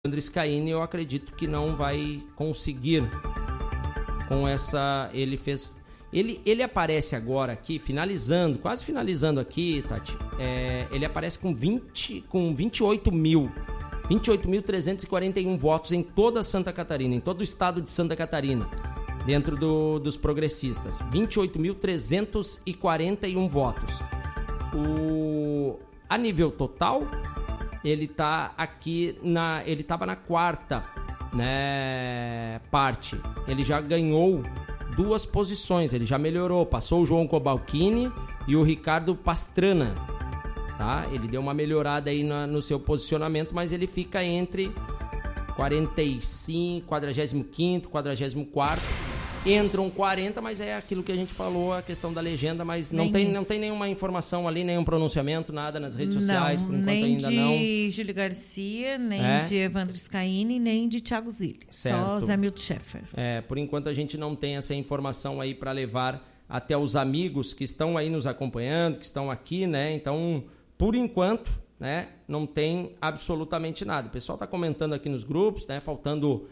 Evandro Scaini, eu acredito que não vai conseguir com essa... Ele aparece agora aqui, quase finalizando aqui, Tati, ele aparece com 28.341 votos em toda Santa Catarina, em todo o estado de Santa Catarina, dentro dos progressistas. 28.341 votos. A nível total, ele tá aqui ele estava na quarta, né, parte. Ele já ganhou 2 posições, ele já melhorou, passou o João Cobalcini e o Ricardo Pastrana, tá? Ele deu uma melhorada aí no seu posicionamento, mas ele fica entre 45, 45º, 44º. Entram 40, mas é aquilo que a gente falou, a questão da legenda, mas não tem nenhuma informação ali, nenhum pronunciamento, nada nas redes sociais, por enquanto ainda não. Nem de Júlio Garcia, nem de Evandro Scaini, nem de Thiago Zilli. Certo. Só Zé Milton Schaeffer. Por enquanto a gente não tem essa informação aí para levar até os amigos que estão aí nos acompanhando, que estão aqui, né? Então, por enquanto, né, não tem absolutamente nada. O pessoal está comentando aqui nos grupos, né? Faltando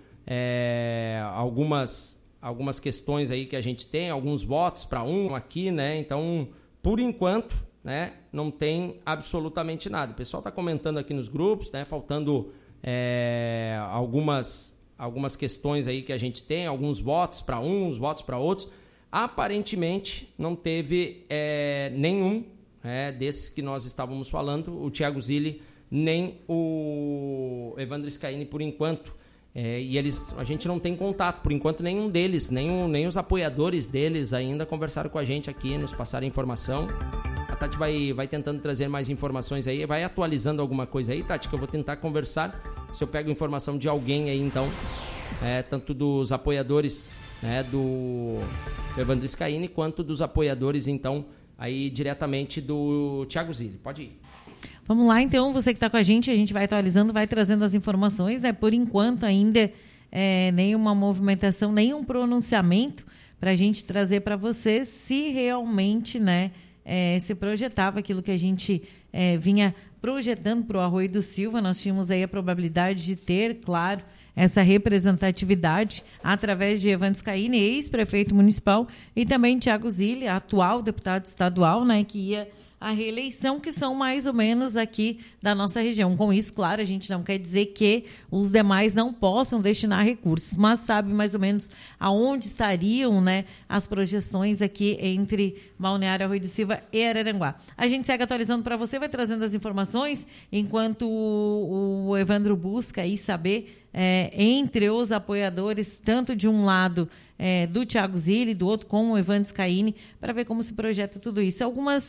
algumas questões aí que a gente tem, alguns votos para um aqui, né? Então, por enquanto, né, não tem absolutamente nada. O pessoal está comentando aqui nos grupos, né? Faltando algumas questões aí que a gente tem, alguns votos para uns, votos para outros. Aparentemente, não teve nenhum desses que nós estávamos falando, o Thiago Zilli, nem o Evandro Scaini, por enquanto. E a gente não tem contato, por enquanto nenhum deles, nem os apoiadores deles ainda conversaram com a gente aqui, nos passaram informação. A Tati vai tentando trazer mais informações aí, vai atualizando alguma coisa aí, Tati, que eu vou tentar conversar, se eu pego informação de alguém aí então, tanto dos apoiadores, né, do Evandro Scaini, quanto dos apoiadores então aí diretamente do Thiago Zilli. Pode ir. Vamos lá, então, você que está com a gente vai atualizando, vai trazendo as informações, né? Por enquanto, ainda nenhuma movimentação, nenhum pronunciamento para a gente trazer para você se realmente, né, se projetava aquilo que a gente vinha projetando para o Arroio do Silva. Nós tínhamos aí a probabilidade de ter, claro, essa representatividade através de Evandro Scaini, ex-prefeito municipal, e também Thiago Zilli, atual deputado estadual, né, que ia a reeleição, que são mais ou menos aqui da nossa região. Com isso, claro, a gente não quer dizer que os demais não possam destinar recursos, mas sabe mais ou menos aonde estariam, né, as projeções aqui entre Balneário Arroio do Silva e Araranguá. A gente segue atualizando para você, vai trazendo as informações, enquanto o Evandro busca aí saber entre os apoiadores, tanto de um lado do Thiago Zilli, do outro com o Evandro Scaini, para ver como se projeta tudo isso.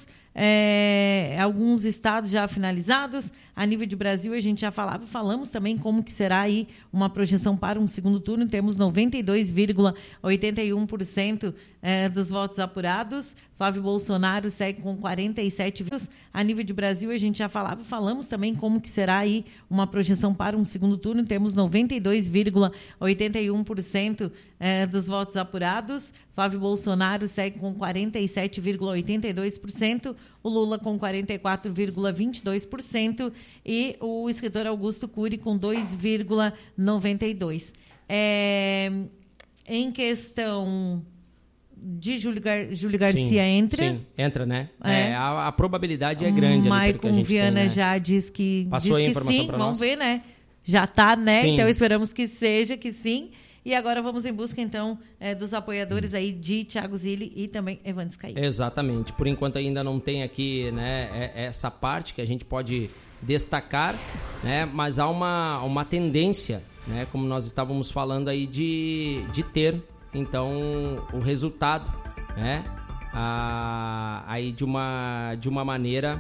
Alguns estados já finalizados, a nível de Brasil a gente já falamos também como que será aí uma projeção para um segundo turno. Temos 92,81% dos votos apurados. Flávio Bolsonaro segue com 47%. A nível de Brasil a gente já falamos também como que será aí uma projeção para um segundo turno. Temos 92,81% dos votos apurados. Flávio Bolsonaro segue com 47,82%, o Lula com 44,22% e o escritor Augusto Cury com 2,92%. Em questão de Júlio Garcia, Sim, entra, né? A probabilidade é grande. O Maicon Viana, né, já diz que passou a informação para nós. Vamos ver, né? Já está, né? Sim. Então esperamos que seja, que sim. E agora vamos em busca, então, dos apoiadores aí de Thiago Zilli e também Evandro Scaini. Exatamente. Por enquanto ainda não tem aqui, né, essa parte que a gente pode destacar, né, mas há uma tendência, né, como nós estávamos falando aí, de ter, então, o resultado, né, aí de uma maneira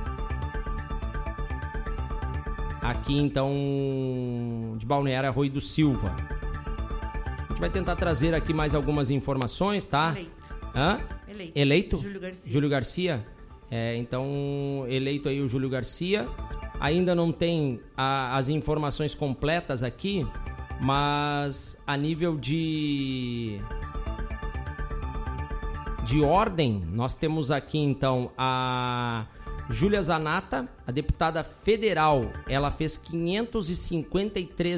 aqui, então, de Balneário Arroio do Silva. A gente vai tentar trazer aqui mais algumas informações, tá? Eleito? Júlio Garcia? Então, eleito aí o Júlio Garcia. Ainda não tem as informações completas aqui, mas a nível de ordem, nós temos aqui, então, a Júlia Zanata, a deputada federal. Ela fez 553